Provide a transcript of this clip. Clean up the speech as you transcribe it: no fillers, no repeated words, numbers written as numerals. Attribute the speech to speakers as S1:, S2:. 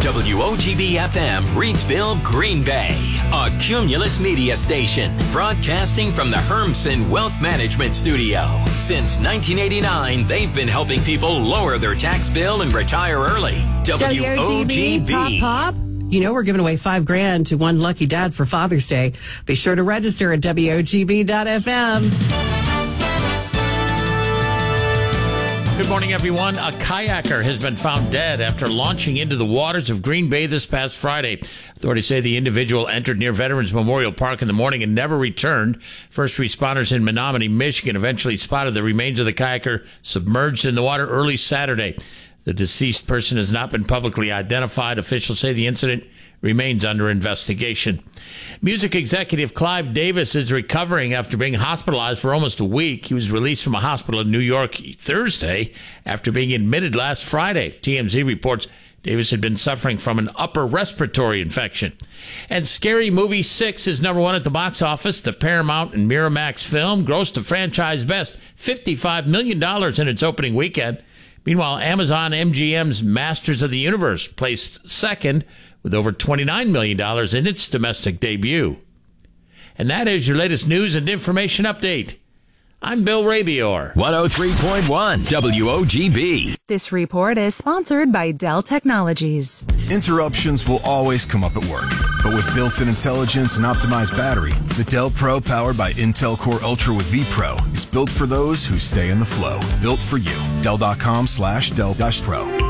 S1: WOGB-FM, Reidsville, Green Bay. A Cumulus media station broadcasting from the Hermsen Wealth Management Studio. Since 1989, they've been helping people lower their tax bill and retire early. WOGB.
S2: Top Pop. You know we're giving away $5,000 to one lucky dad for Father's Day. Be sure to register at WOGB.FM.
S3: Good morning, everyone. A kayaker has been found dead after launching into the waters of Green Bay this past Friday. Authorities say the individual entered near Veterans Memorial Park in the morning and never returned. First responders in Menominee, Michigan, eventually spotted the remains of the kayaker submerged in the water early Saturday. The deceased person has not been publicly identified. Officials say the incident remains under investigation. Music executive Clive Davis is recovering after being hospitalized for almost a week. He was released from a hospital in New York Thursday after being admitted last Friday. TMZ reports Davis had been suffering from an upper respiratory infection. And Scary Movie 6 is number one at the box office. The Paramount and Miramax film grossed a franchise best $55 million in its opening weekend. Meanwhile, Amazon MGM's Masters of the Universe placed second with over $29 million in its domestic debut. And that is your latest news and information update. I'm Bill Rabior.
S1: 103.1 WOGB.
S4: This report is sponsored by Dell Technologies.
S5: Interruptions will always come up at work. But with built-in intelligence and optimized battery, the Dell Pro powered by Intel Core Ultra with vPro is built for those who stay in the flow. Built for you. Dell.com/Dell-Pro.